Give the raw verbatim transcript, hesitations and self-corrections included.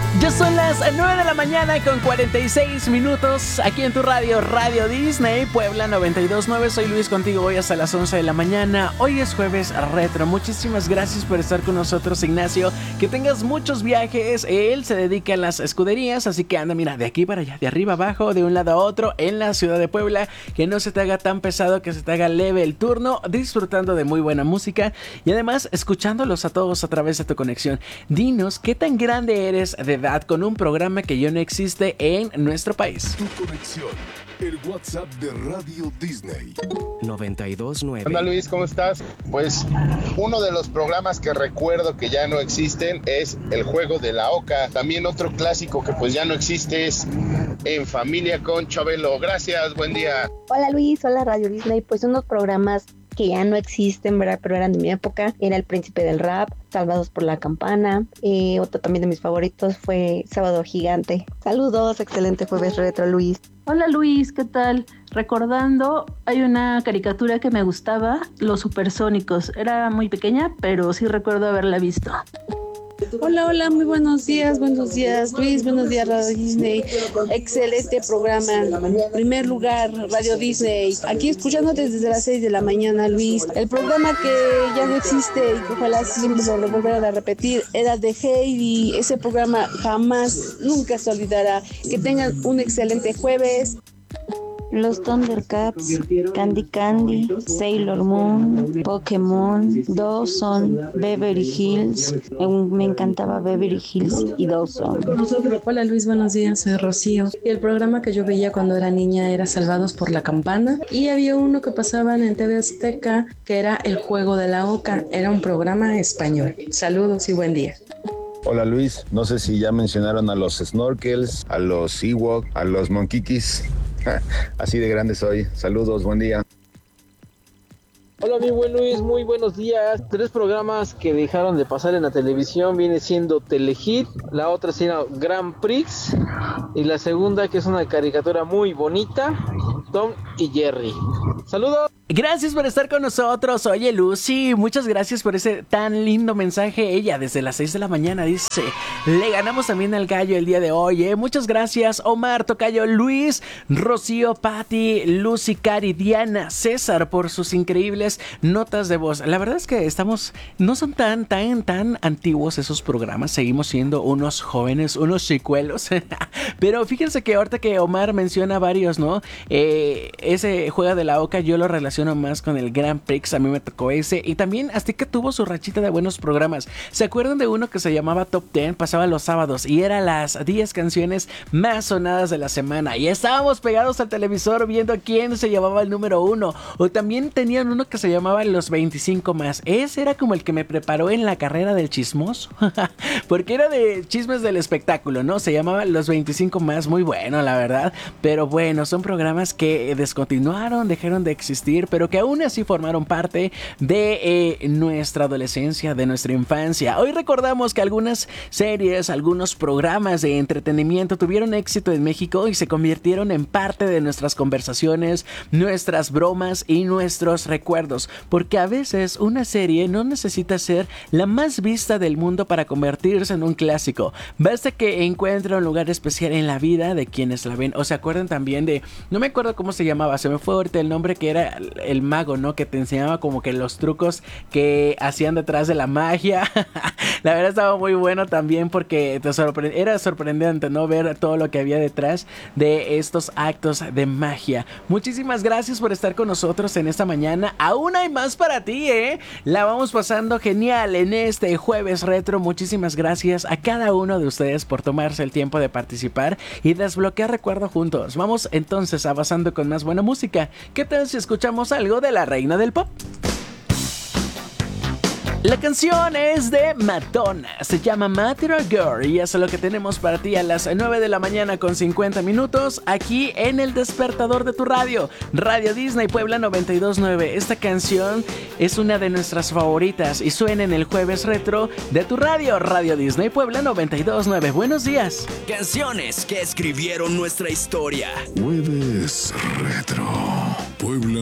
Ya son las nueve de la mañana con cuarenta y seis minutos aquí en tu radio, Radio Disney, Puebla noventa y dos punto nueve. Soy Luis contigo hoy hasta las once de la mañana. Hoy es jueves retro. Muchísimas gracias por estar con nosotros, Ignacio. Que tengas muchos viajes. Él se dedica a las escuderías, así que anda, mira, de aquí para allá, de arriba abajo, de un lado a otro, en la ciudad de Puebla. Que no se te haga tan pesado, que se te haga leve el turno, disfrutando de muy buena música y además escuchándolos a todos a través de tu conexión. Dinos, ¿qué tan grande eres de edad con un programa que ya no existe en nuestro país? Tu conexión, el WhatsApp de Radio Disney. noventa y dos punto nueve. Hola Luis, ¿cómo estás? Pues uno de los programas que recuerdo que ya no existen es El Juego de la Oca. También otro clásico que pues ya no existe es En Familia con Chabelo. Gracias, buen día. Hola Luis, hola Radio Disney. Pues unos programas que ya no existen, ¿verdad? Pero eran de mi época. Era El Príncipe del Rap, Salvados por la Campana. Eh, otro también de mis favoritos fue Sábado Gigante. Saludos, excelente jueves retro, Luis. Hola Luis, ¿qué tal? Recordando, hay una caricatura que me gustaba, Los Supersónicos. Era muy pequeña, pero sí recuerdo haberla visto. Hola, hola, muy buenos días, buenos días Luis, buenos días Radio Disney, excelente programa, primer lugar Radio Disney, aquí escuchándote desde las seis de la mañana Luis, el programa que ya no existe y que ojalá siempre lo volvieran a repetir era de Heidi, ese programa jamás, nunca se olvidará, que tengan un excelente jueves. Los Thundercats, Candy Candy, Sailor Moon, Pokémon, Dawson, Beverly Hills. Me encantaba Beverly Hills y Dawson. Hola Luis, buenos días, soy Rocío. Y el programa que yo veía cuando era niña era Salvados por la Campana. Y había uno que pasaban en T V Azteca que era El Juego de la Oca. Era un programa español. Saludos y buen día. Hola Luis, no sé si ya mencionaron a los Snorkels, a los Ewok, a los Monquiquis. Así de grande soy. Saludos, buen día. Hola mi buen Luis, muy buenos días. Tres programas que dejaron de pasar en la televisión viene siendo Telehit, la otra será Grand Prix y la segunda, que es una caricatura muy bonita, Tom y Jerry. Saludos. Gracias por estar con nosotros. Oye Lucy, muchas gracias por ese tan lindo mensaje. Ella desde las seis de la mañana dice: le ganamos también al gallo el día de hoy, ¿eh? Muchas gracias Omar, Tocayo, Luis, Rocío, Patti, Lucy, Cari, Diana, César por sus increíbles notas de voz. La verdad es que estamos, no son tan, tan, tan antiguos esos programas. Seguimos siendo unos jóvenes, unos chicuelos. Pero fíjense que ahorita que Omar menciona varios, ¿no? Eh, ese Juega de la Oca yo lo relaciono más con el Grand Prix, a mí me tocó ese. Y también Azteca tuvo su rachita de buenos programas. ¿Se acuerdan de uno que se llamaba Top diez? Pasaba los sábados y era las diez canciones más sonadas de la semana. Y estábamos pegados al televisor viendo quién se llevaba el número uno. O también tenían uno que se llamaba Los veinticinco más. Ese era como el que me preparó en la carrera del chismoso. Porque era de chismes del espectáculo, ¿no? Se llamaba Los veinticinco más. Muy bueno, la verdad. Pero bueno, son programas que descontinuaron, dejaron de existir, pero que aún así formaron parte de eh, nuestra adolescencia, de nuestra infancia. Hoy recordamos que algunas series, algunos programas de entretenimiento tuvieron éxito en México y se convirtieron en parte de nuestras conversaciones, nuestras bromas y nuestros recuerdos, porque a veces una serie no necesita ser la más vista del mundo para convertirse en un clásico. Basta que encuentre un lugar especial en la vida de quienes la ven. O se acuerdan también de, no me acuerdo cómo se llamaba, se me fue ahorita el nombre, que era el mago, ¿no? Que te enseñaba como que los trucos que hacían detrás de la magia. La verdad estaba muy bueno también porque te sorpre- era sorprendente, ¿no? Ver todo lo que había detrás de estos actos de magia. Muchísimas gracias por estar con nosotros en esta mañana. Aún hay más para ti, ¿eh? La vamos pasando genial en este jueves retro. Muchísimas gracias a cada uno de ustedes por tomarse el tiempo de participar y desbloquear recuerdo juntos. Vamos entonces avanzando con más buena música. ¿Qué tal si escuchamos algo de la reina del pop? La canción es de Madonna, se llama Material Girl y eso es lo que tenemos para ti a las nueve de la mañana con cincuenta minutos aquí en el despertador de tu radio, Radio Disney Puebla noventa y dos punto nueve. Esta canción es una de nuestras favoritas y suena en el jueves retro de tu radio, Radio Disney Puebla noventa y dos punto nueve. Buenos días. Canciones que escribieron nuestra historia. Jueves retro. Puebla